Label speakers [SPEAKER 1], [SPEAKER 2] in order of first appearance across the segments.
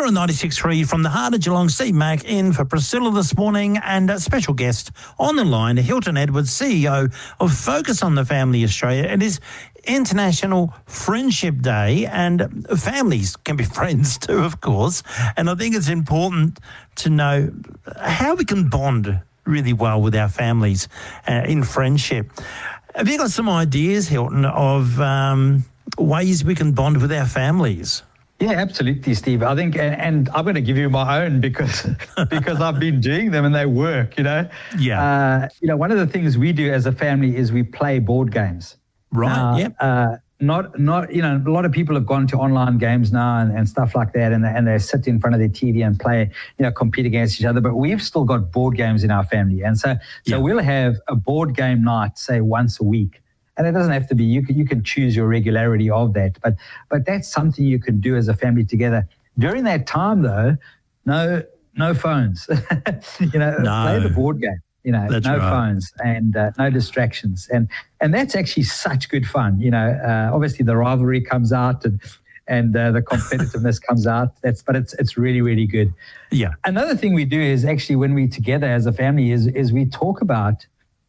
[SPEAKER 1] You're on 96.3 from the heart of Geelong. Steve Mack in for Priscilla this morning, and a special guest on the line, Hilton Edwards, CEO of Focus on the Family Australia. It is International Friendship Day, and families can be friends too, of course. And I think it's important to know how we can bond really well with our families in friendship. Have you got some ideas, Hilton, of ways we can bond with our families?
[SPEAKER 2] Yeah, absolutely, Steve. I think, and I'm going to give you my own because I've been doing them and they work,
[SPEAKER 1] Yeah.
[SPEAKER 2] One of the things we do as a family is we play board games.
[SPEAKER 1] Right,
[SPEAKER 2] a lot of people have gone to online games now and stuff like that, and they sit in front of their TV and play, compete against each other. But we've still got board games in our family. And so we'll have a board game night, say, once a week. And it doesn't have to be, you can choose your regularity of that. But that's something you can do as a family together. During that time, though, no phones. Play the board game.
[SPEAKER 1] That's
[SPEAKER 2] no
[SPEAKER 1] right.
[SPEAKER 2] phones and no distractions. And that's actually such good fun. Obviously the rivalry comes out and the competitiveness comes out. But it's really, really good.
[SPEAKER 1] Yeah.
[SPEAKER 2] Another thing we do is actually when we're together as a family is we talk about,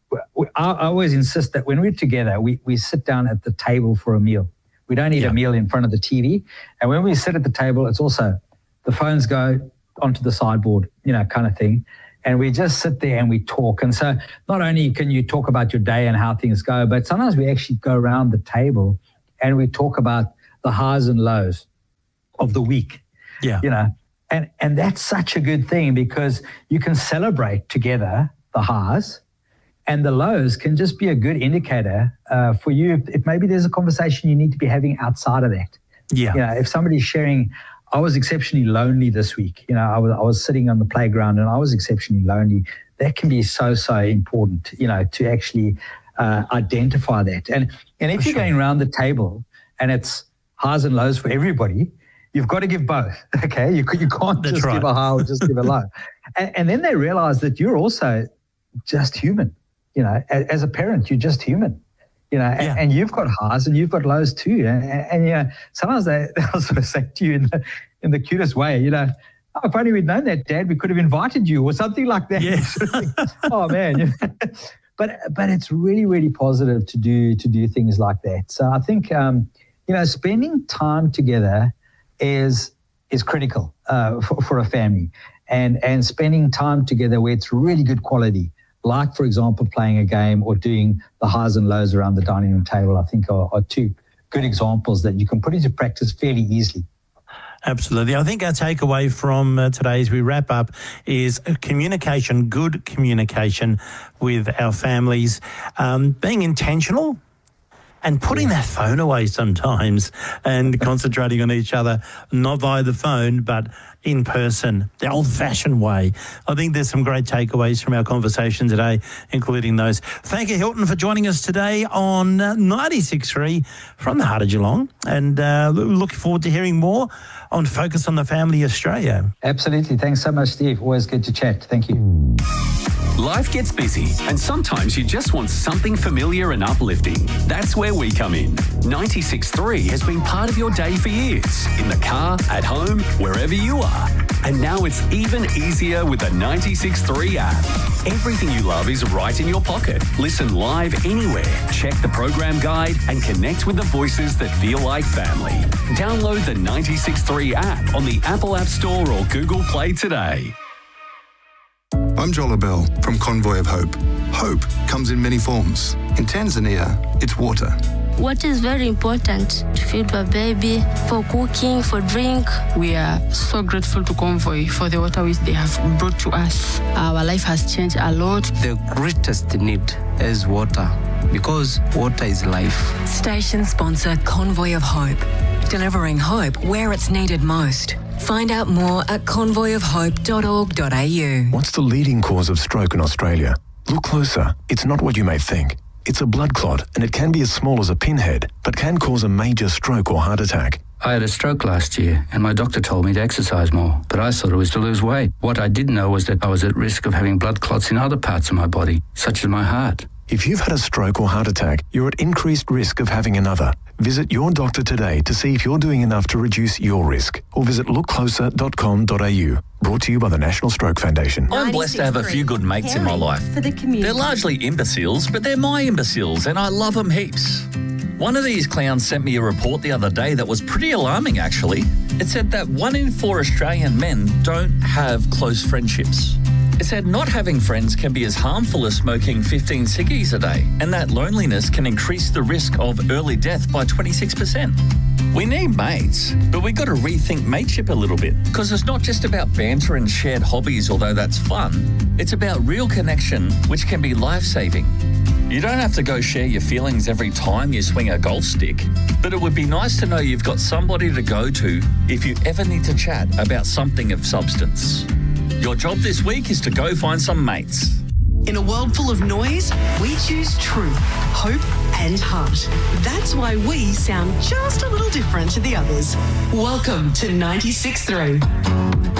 [SPEAKER 2] I always insist that when we're together, we sit down at the table for a meal. We don't eat a meal in front of the TV. And when we sit at the table, it's also the phones go onto the sideboard, kind of thing. And we just sit there and we talk. And so not only can you talk about your day and how things go, but sometimes we actually go around the table and we talk about the highs and lows of the week.
[SPEAKER 1] Yeah.
[SPEAKER 2] And that's such a good thing because you can celebrate together the highs, and the lows can just be a good indicator for you if maybe there's a conversation you need to be having outside of that.
[SPEAKER 1] Yeah.
[SPEAKER 2] If somebody's sharing, I was exceptionally lonely this week. I was sitting on the playground and I was exceptionally lonely. That can be so important, to actually identify that. And if you're going around the table and it's highs and lows for everybody, you've got to give both, okay? You can't
[SPEAKER 1] That's
[SPEAKER 2] just
[SPEAKER 1] right.
[SPEAKER 2] give a high or just give a low. And then they realize that you're also just human. As a parent, you're just human. And you've got highs and you've got lows too. And sometimes they'll sort of say to you in the cutest way, if only we'd known that, Dad, we could have invited you or something like that.
[SPEAKER 1] Yes.
[SPEAKER 2] Oh man. But it's really, really positive to do things like that. So I think spending time together is critical for a family, and spending time together where it's really good quality. Like, for example, playing a game or doing the highs and lows around the dining room table, I think are two good examples that you can put into practice fairly easily.
[SPEAKER 1] Absolutely. I think our takeaway from today as we wrap up is communication, good communication with our families, being intentional and putting that phone away sometimes and concentrating on each other, not via the phone, but in person, the old-fashioned way. I think there's some great takeaways from our conversation today, including those. Thank you, Hilton, for joining us today on 96.3 from the heart of Geelong. And looking forward to hearing more on Focus on the Family Australia.
[SPEAKER 2] Absolutely. Thanks so much, Steve. Always good to chat. Thank you.
[SPEAKER 3] Life gets busy, and sometimes you just want something familiar and uplifting. That's where we come in. 96.3 has been part of your day for years, in the car, at home, wherever you are. And now it's even easier with the 96.3 app. Everything you love is right in your pocket. Listen live anywhere, check the program guide, and connect with the voices that feel like family. Download the 96.3 app on the Apple App Store or Google Play today.
[SPEAKER 4] I'm Joel Abell from Convoy of Hope. Hope comes in many forms. In Tanzania, it's water.
[SPEAKER 5] Water is very important to feed a baby, for cooking, for drink.
[SPEAKER 6] We are so grateful to Convoy for the water which they have brought to us. Our life has changed a lot.
[SPEAKER 7] The greatest need is water, because water is life.
[SPEAKER 8] Station sponsor Convoy of Hope, delivering hope where it's needed most. Find out more at convoyofhope.org.au.
[SPEAKER 9] What's the leading cause of stroke in Australia? Look closer. It's not what you may think. It's a blood clot, and it can be as small as a pinhead, but can cause a major stroke or heart attack.
[SPEAKER 10] I had a stroke last year, and my doctor told me to exercise more, but I thought it was to lose weight. What I didn't know was that I was at risk of having blood clots in other parts of my body, such as my heart.
[SPEAKER 9] If you've had a stroke or heart attack, you're at increased risk of having another. Visit your doctor today to see if you're doing enough to reduce your risk, or visit lookcloser.com.au. Brought to you by the National Stroke Foundation.
[SPEAKER 11] I'm blessed to have a few good mates in my life. They're largely imbeciles, but they're my imbeciles and I love them heaps. One of these clowns sent me a report the other day that was pretty alarming, actually. It said that 1 in 4 Australian men don't have close friendships. It said not having friends can be as harmful as smoking 15 ciggies a day, and that loneliness can increase the risk of early death by 26%. We need mates, but we've got to rethink mateship a little bit, because it's not just about banter and shared hobbies, although that's fun. It's about real connection, which can be life-saving. You don't have to go share your feelings every time you swing a golf stick, but it would be nice to know you've got somebody to go to if you ever need to chat about something of substance. Your job this week is to go find some mates.
[SPEAKER 12] In a world full of noise, we choose truth, hope and heart. That's why we sound just a little different to the others. Welcome to 96.3.